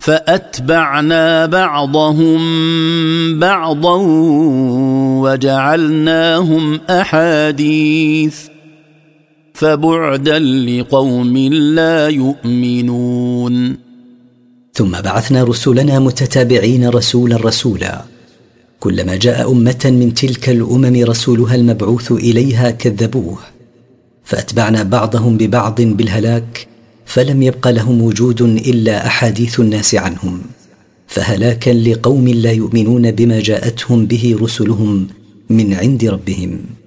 فأتبعنا بعضهم بعضا وجعلناهم أحاديث فبعدا لقوم لا يؤمنون. ثم بعثنا رسلنا متتابعين رسولا كلما جاء أمة من تلك الأمم رسولها المبعوث إليها كذبوه، فأتبعنا بعضهم ببعض بالهلاك، فلم يبق لهم وجود إلا أحاديث الناس عنهم، فهلاكا لقوم لا يؤمنون بما جاءتهم به رسلهم من عند ربهم.